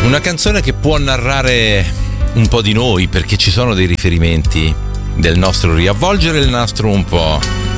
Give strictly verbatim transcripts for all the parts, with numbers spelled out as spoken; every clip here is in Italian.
Una canzone che può narrare un po' di noi, perché ci sono dei riferimenti del nostro riavvolgere il nastro un po'.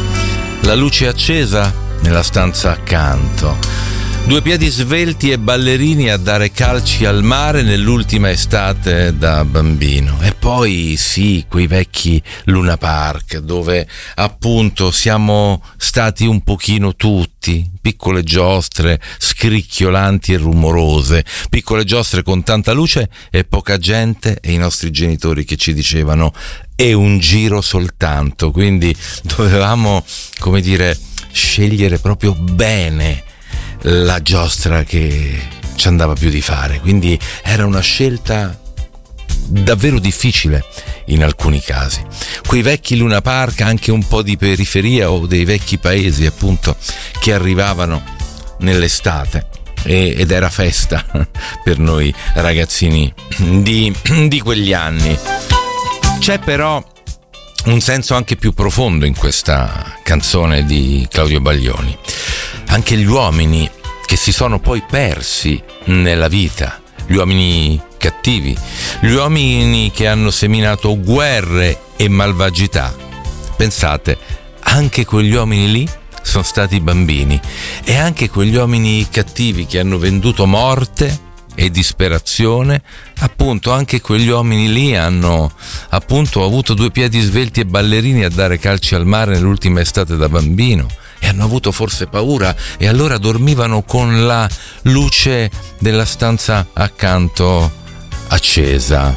La luce accesa nella stanza accanto, due piedi svelti e ballerini a dare calci al mare nell'ultima estate da bambino. E poi sì, quei vecchi Luna Park dove appunto siamo stati un pochino tutti, piccole giostre scricchiolanti e rumorose, piccole giostre con tanta luce e poca gente, e i nostri genitori che ci dicevano è un giro soltanto, quindi dovevamo, come dire, scegliere proprio bene la giostra che ci andava più di fare, quindi era una scelta davvero difficile in alcuni casi. Quei vecchi Luna Park, anche un po' di periferia o dei vecchi paesi appunto, che arrivavano nell'estate ed era festa per noi ragazzini di, di quegli anni. C'è però un senso anche più profondo in questa canzone di Claudio Baglioni. Anche gli uomini che si sono poi persi nella vita, gli uomini cattivi, gli uomini che hanno seminato guerre e malvagità. Pensate, anche quegli uomini lì sono stati bambini, e anche quegli uomini cattivi che hanno venduto morte e disperazione, appunto anche quegli uomini lì hanno appunto avuto due piedi svelti e ballerini a dare calci al mare nell'ultima estate da bambino, e hanno avuto forse paura, e allora dormivano con la luce della stanza accanto accesa.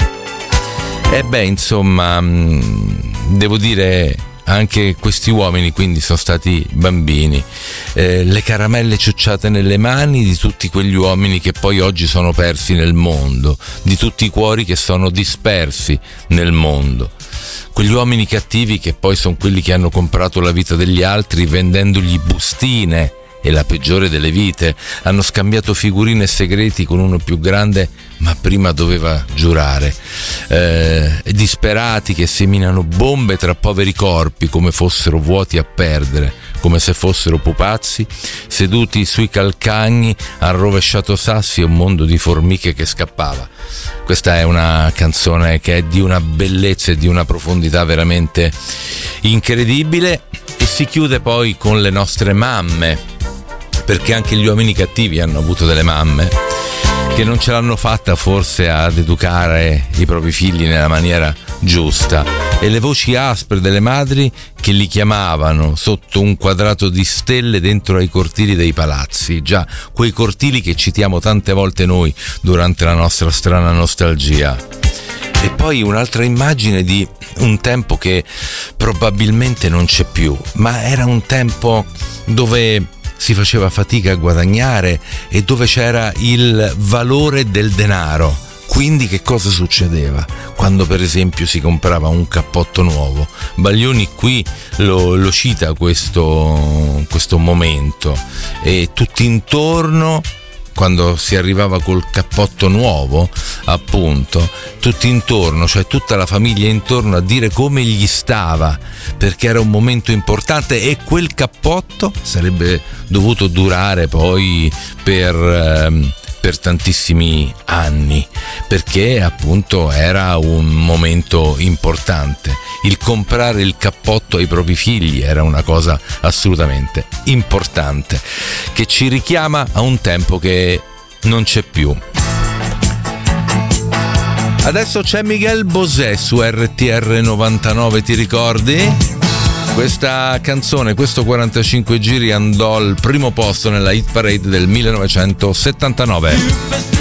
E beh, insomma, devo dire, anche questi uomini quindi sono stati bambini. Eh, le caramelle ciucciate nelle mani di tutti quegli uomini che poi oggi sono persi nel mondo, di tutti i cuori che sono dispersi nel mondo. Quegli uomini cattivi che poi sono quelli che hanno comprato la vita degli altri vendendogli bustine, e la peggiore delle vite, hanno scambiato figurine e segreti con uno più grande, ma prima doveva giurare. Eh, disperati che seminano bombe tra poveri corpi come fossero vuoti a perdere, come se fossero pupazzi, seduti sui calcagni, han rovesciato sassi e un mondo di formiche che scappava. Questa è una canzone che è di una bellezza e di una profondità veramente incredibile, e si chiude poi con le nostre mamme, perché anche gli uomini cattivi hanno avuto delle mamme che non ce l'hanno fatta forse ad educare i propri figli nella maniera giusta, e le voci aspre delle madri che li chiamavano sotto un quadrato di stelle dentro ai cortili dei palazzi, già quei cortili che citiamo tante volte noi durante la nostra strana nostalgia. E poi un'altra immagine di un tempo che probabilmente non c'è più, ma era un tempo dove si faceva fatica a guadagnare e dove c'era il valore del denaro. Quindi che cosa succedeva? Quando per esempio si comprava un cappotto nuovo, Baglioni qui lo, lo cita questo, questo momento, e tutti intorno, quando si arrivava col cappotto nuovo, appunto, tutti intorno, cioè tutta la famiglia intorno a dire come gli stava, perché era un momento importante, e quel cappotto sarebbe dovuto durare poi per, ehm, per tantissimi anni, perché appunto era un momento importante. Il comprare il cappotto ai propri figli era una cosa assolutamente importante, che ci richiama a un tempo che non c'è più. Adesso c'è Miguel Bosé su R T R novantanove, ti ricordi? Questa canzone, questo quarantacinque giri andò al primo posto nella hit parade del millenovecentosettantanove.